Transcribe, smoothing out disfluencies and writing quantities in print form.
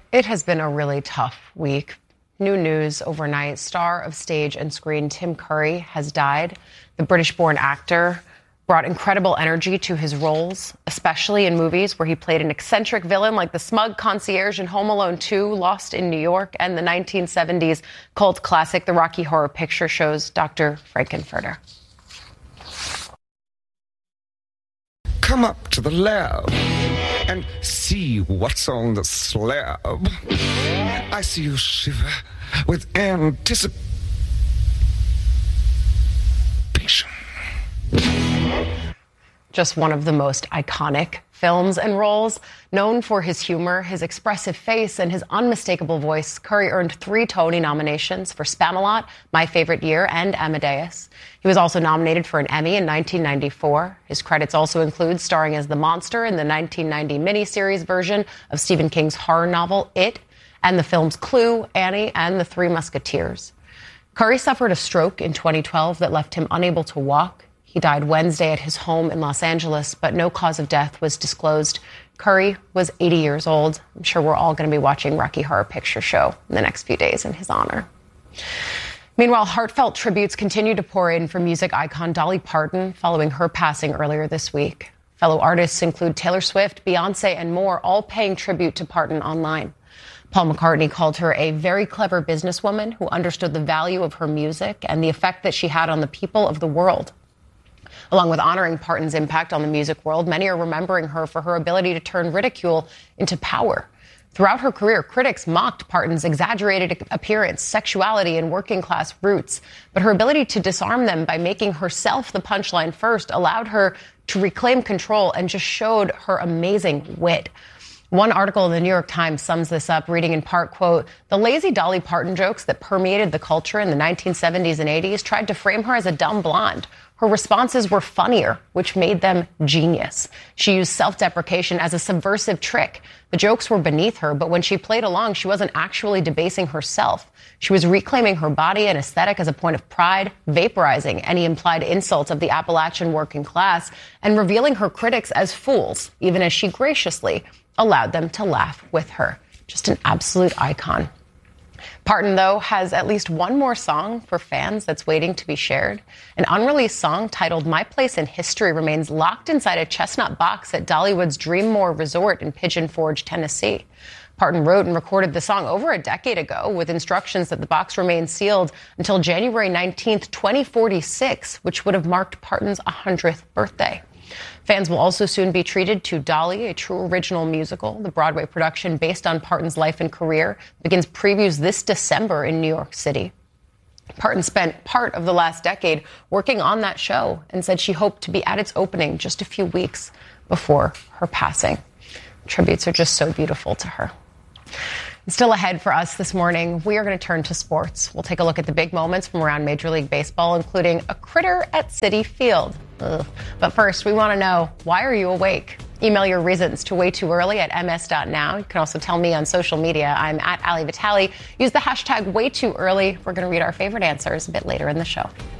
It has been a really tough week. New news overnight. Star of stage and screen Tim Curry has died. The British-born actor brought incredible energy to his roles, especially in movies where he played an eccentric villain like the smug concierge in Home Alone 2, Lost in New York, and the 1970s cult classic The Rocky Horror Picture Show's Dr. Frankenfurter. Come up to the lab and see what's on the slab. I see you shiver with anticipation. Just one of the most iconic films and roles. Known for his humor, his expressive face, and his unmistakable voice, Curry earned 3 Tony nominations for Spamalot, My Favorite Year, and Amadeus. He was also nominated for an Emmy in 1994. His credits also include starring as the monster in the 1990 miniseries version of Stephen King's horror novel, It, and the films Clue, Annie, and The Three Musketeers. Curry suffered a stroke in 2012 that left him unable to walk. He died Wednesday at his home in Los Angeles, but no cause of death was disclosed. Curry was 80 years old. I'm sure we're all going to be watching Rocky Horror Picture Show in the next few days in his honor. Meanwhile, heartfelt tributes continue to pour in for music icon Dolly Parton following her passing earlier this week. Fellow artists include Taylor Swift, Beyonce, and more, all paying tribute to Parton online. Paul McCartney called her a very clever businesswoman who understood the value of her music and the effect that she had on the people of the world. Along with honoring Parton's impact on the music world, many are remembering her for her ability to turn ridicule into power. Throughout her career, critics mocked Parton's exaggerated appearance, sexuality, and working-class roots. But her ability to disarm them by making herself the punchline first allowed her to reclaim control and just showed her amazing wit. One article in the New York Times sums this up, reading in part, quote, "The lazy Dolly Parton jokes that permeated the culture in the 1970s and 80s tried to frame her as a dumb blonde. Her responses were funnier, which made them genius. She used self-deprecation as a subversive trick. The jokes were beneath her, but when she played along, she wasn't actually debasing herself. She was reclaiming her body and aesthetic as a point of pride, vaporizing any implied insults of the Appalachian working class, and revealing her critics as fools, even as she graciously allowed them to laugh with her." Just an absolute icon. Parton, though, has at least one more song for fans that's waiting to be shared. An unreleased song titled My Place in History remains locked inside a chestnut box at Dollywood's Dreammore Resort in Pigeon Forge, Tennessee. Parton wrote and recorded the song over a decade ago with instructions that the box remain sealed until January 19th, 2046, which would have marked Parton's 100th birthday. Fans will also soon be treated to Dolly, a true original musical. The Broadway production based on Parton's life and career begins previews this December in New York City. Parton spent part of the last decade working on that show and said she hoped to be at its opening just a few weeks before her passing. Tributes are just so beautiful to her. Still ahead for us this morning, we are going to turn to sports. We'll take a look at the big moments from around Major League Baseball, including a critter at Citi Field. Ugh. But first, we want to know, why are you awake? Email your reasons to waytooearly@ms.now. You can also tell me on social media. I'm at Ali Vitale. Use the hashtag #WayTooEarly. We're going to read our favorite answers a bit later in the show.